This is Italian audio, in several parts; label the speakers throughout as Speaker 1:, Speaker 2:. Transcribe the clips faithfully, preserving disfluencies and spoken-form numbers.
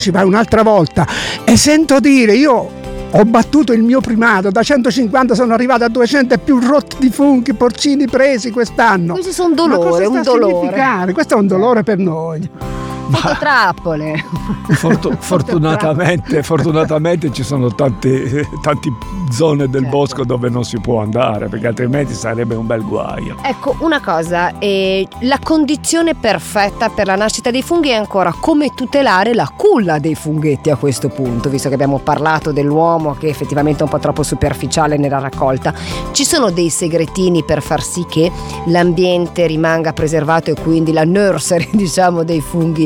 Speaker 1: ci vai un'altra volta e sento dire, io ho battuto il mio primato, da centocinquanta sono arrivato a duecento e più rotti di funghi porcini presi quest'anno.
Speaker 2: Questi sono un dolore, un dolore.
Speaker 1: Questo è un dolore per noi.
Speaker 2: Ma trappole.
Speaker 3: Fortu- fortunatamente, fortunatamente ci sono tante, tante zone del certo. bosco dove non si può andare, perché altrimenti sarebbe un bel guaio.
Speaker 2: Ecco, una cosa, eh, la condizione perfetta per la nascita dei funghi è ancora come tutelare la culla dei funghetti a questo punto, visto che abbiamo parlato dell'uomo che effettivamente è un po' troppo superficiale nella raccolta. Ci sono dei segretini per far sì che l'ambiente rimanga preservato e quindi la nursery, diciamo, dei funghi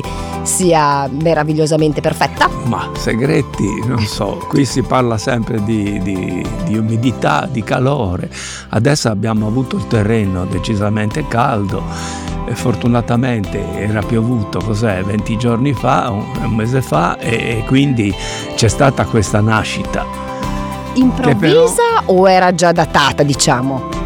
Speaker 2: sia meravigliosamente perfetta?
Speaker 3: Ma segreti, non so, qui si parla sempre di, di, di umidità, di calore. Adesso abbiamo avuto il terreno decisamente caldo e fortunatamente era piovuto, cos'è, venti giorni fa, un, un mese fa, e, e quindi c'è stata questa nascita.
Speaker 2: Improvvisa però, o era già datata, diciamo?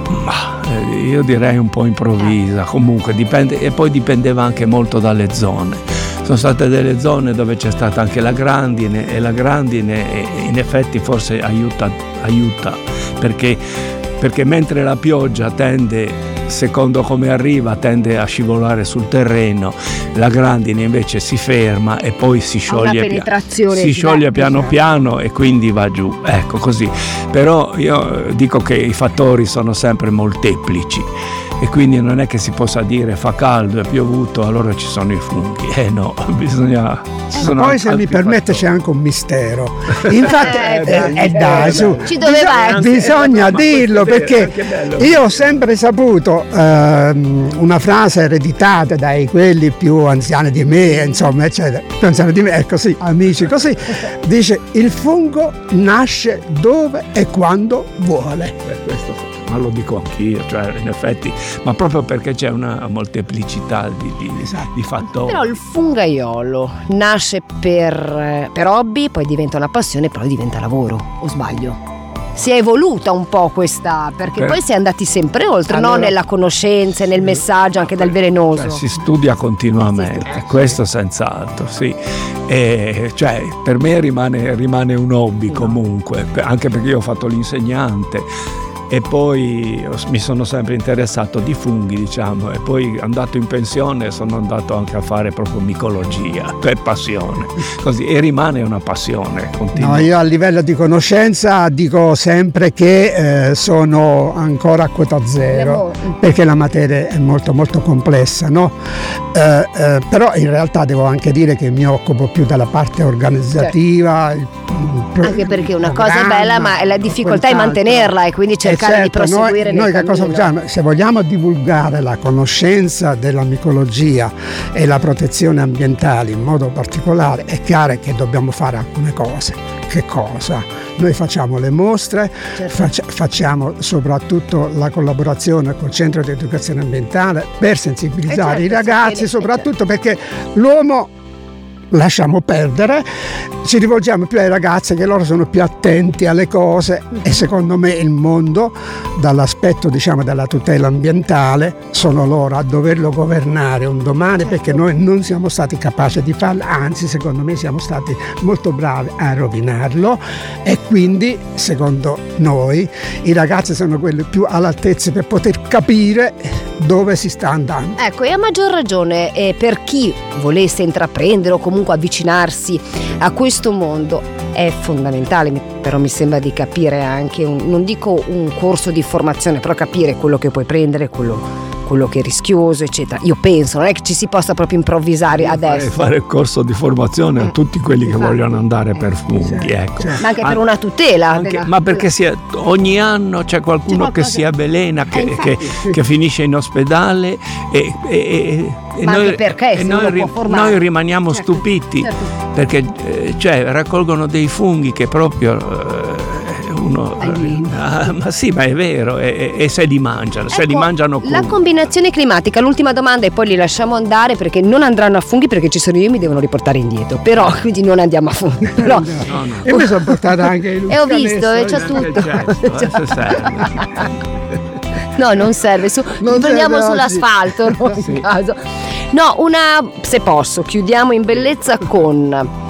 Speaker 3: Ma io direi un po' improvvisa, comunque dipende, e poi dipendeva anche molto dalle zone. Sono state delle zone dove c'è stata anche la grandine e la grandine in effetti forse aiuta, aiuta perché, perché mentre la pioggia tende, secondo come arriva, tende a scivolare sul terreno, la grandine invece si ferma e poi si scioglie, pia- si scioglie piano piano e quindi va giù, ecco così. Però io dico che i fattori sono sempre molteplici e quindi non è che si possa dire fa caldo, è piovuto, allora ci sono i funghi. Eh no, bisogna... Ci sono
Speaker 1: poi se mi permette fattori. C'è anche un mistero. Infatti, eh, eh, eh, dai, su,
Speaker 2: ci doveva
Speaker 1: bisogna, bisogna dirlo perché io ho sempre saputo ehm, una frase ereditata dai quelli più anziani di me, insomma, eccetera. Più anziani di me, è così, amici, così. Dice: il fungo nasce dove e quando vuole.
Speaker 3: Eh, questo ma lo dico anch'io, cioè in effetti, ma proprio perché c'è una molteplicità di, di, esatto. di fattori.
Speaker 2: Però il fungaiolo nasce per, per hobby, poi diventa una passione, poi diventa lavoro, o sbaglio? Si è evoluta un po' questa, perché per... poi si è andati sempre oltre, allora, no? Nella conoscenza e nel messaggio anche dal velenoso.
Speaker 3: Cioè, si studia continuamente, si studia. Questo senz'altro, sì. E, cioè, per me rimane, rimane un hobby no. comunque, anche perché io ho fatto l'insegnante. E poi mi sono sempre interessato di funghi, diciamo, e poi andato in pensione sono andato anche a fare proprio micologia per passione, così, e rimane una passione continua.
Speaker 1: No, io a livello di conoscenza dico sempre che eh, sono ancora a quota zero, perché la materia è molto molto complessa, no? Eh, eh, però in realtà devo anche dire che mi occupo più della parte organizzativa, il, il,
Speaker 2: anche perché una cosa è bella, ma è la difficoltà di mantenerla e quindi cercare
Speaker 1: certo,
Speaker 2: di proseguire
Speaker 1: noi,
Speaker 2: nel
Speaker 1: noi che cosa facciamo? Se vogliamo divulgare la conoscenza della micologia e la protezione ambientale in modo particolare, è chiaro che dobbiamo fare alcune cose. Che cosa? Noi facciamo le mostre, certo. fac- facciamo soprattutto la collaborazione col centro di educazione ambientale per sensibilizzare certo, i ragazzi, soprattutto certo. perché l'uomo lasciamo perdere, ci rivolgiamo più ai ragazzi che loro sono più attenti alle cose e secondo me il mondo dall'aspetto diciamo della tutela ambientale sono loro a doverlo governare un domani perché noi non siamo stati capaci di farlo, anzi secondo me siamo stati molto bravi a rovinarlo e quindi secondo noi i ragazzi sono quelli più all'altezza per poter capire dove si sta andando.
Speaker 2: Ecco, e a maggior ragione eh, per chi volesse intraprendere o comunque avvicinarsi a questo mondo è fondamentale, però mi sembra di capire anche un, non dico un corso di formazione, però capire quello che puoi prendere, quello quello che è rischioso, eccetera. Io penso, non è che ci si possa proprio improvvisare
Speaker 3: Io
Speaker 2: adesso.
Speaker 3: Fare il corso di formazione a tutti quelli che vogliono andare per funghi, ecco.
Speaker 2: Ma anche per una tutela.
Speaker 3: Anche,
Speaker 2: della...
Speaker 3: Ma perché si è, ogni anno c'è qualcuno c'è che si avvelena, che, eh, che, che finisce in ospedale e, e, e
Speaker 2: ma
Speaker 3: noi,
Speaker 2: anche perché
Speaker 3: e noi, noi rimaniamo certo, stupiti certo. perché eh, cioè, raccolgono dei funghi che proprio... Eh, uno, ah, ma sì, ma è vero, e, e se li mangiano, ecco, se li mangiano come?
Speaker 2: La combinazione climatica, l'ultima domanda e poi li lasciamo andare perché non andranno a funghi perché ci sono io e mi devono riportare indietro, però quindi non andiamo a funghi. Però...
Speaker 1: No, no, no. E mi sono portata anche il
Speaker 2: e ho visto, e c'è tutto.
Speaker 3: Certo,
Speaker 2: no, non serve, su,
Speaker 1: non
Speaker 2: prendiamo
Speaker 1: serve
Speaker 2: sull'asfalto no, sì. in caso. No, una, se posso, chiudiamo in bellezza con